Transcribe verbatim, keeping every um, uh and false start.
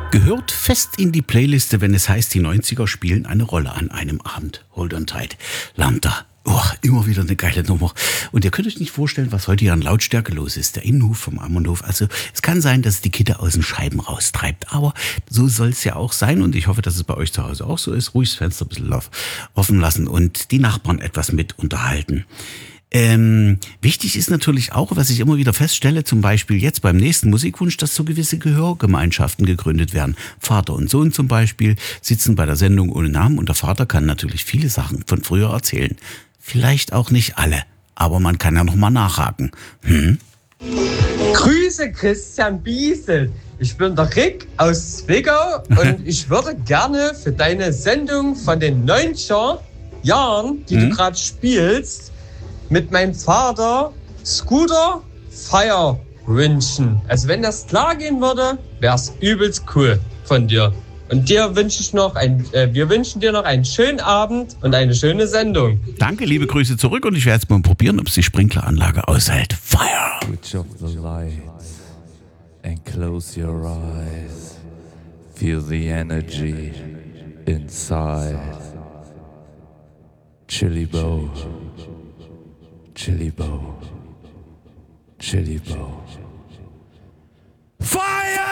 Gehört fest in die Playliste, wenn es heißt, die neunziger spielen eine Rolle an einem Abend. Hold on tight. Lambda. Oh, immer wieder eine geile Nummer. Und ihr könnt euch nicht vorstellen, was heute hier an Lautstärke los ist. Der Innenhof vom Ammonhof. Also es kann sein, dass die Kitte aus den Scheiben raustreibt. Aber so soll es ja auch sein. Und ich hoffe, dass es bei euch zu Hause auch so ist. Ruhig das Fenster ein bisschen offen lassen und die Nachbarn etwas mit unterhalten. Ähm, wichtig ist natürlich auch, was ich immer wieder feststelle, zum Beispiel jetzt beim nächsten Musikwunsch, dass so gewisse Gehörgemeinschaften gegründet werden. Vater und Sohn zum Beispiel sitzen bei der Sendung ohne Namen und der Vater kann natürlich viele Sachen von früher erzählen. Vielleicht auch nicht alle, aber man kann ja noch mal nachhaken. Hm? Grüße Christian Biesel. Ich bin der Rick aus Zwickau und ich würde gerne für deine Sendung von den neunziger Jahren, die hm? du gerade spielst, mit meinem Vater Scooter Fire wünschen. Also wenn das klar gehen würde, wäre es übelst cool von dir. Und dir wünsche ich noch ein, äh, wir wünschen dir noch einen schönen Abend und eine schöne Sendung. Danke, liebe Grüße zurück und ich werde jetzt mal probieren, ob es die Sprinkleranlage aushält. Fire! Switch off the lights and close your eyes. Feel the energy inside. Chili Bow. Chili Bow. Chili Bow. Fire!